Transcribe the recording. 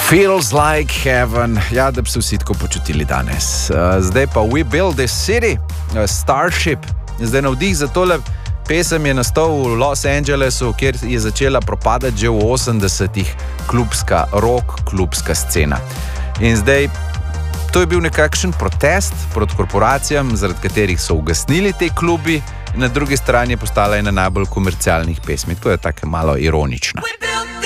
Feels like heaven. Ja, da bi se vsi tako počutili danes. Zdaj pa We Build This City, Starship. Zdaj navdih za tole pesem je nastal v Los Angelesu, kjer je začela propadati že v 80-ih klubska scena. In zdaj, to je bil nekakšen protest proti korporacijam, zaradi katerih so ugasnili te klubi, in na drugi strani je postala ena najbolj komercialnih pesmi. To je tako malo ironično.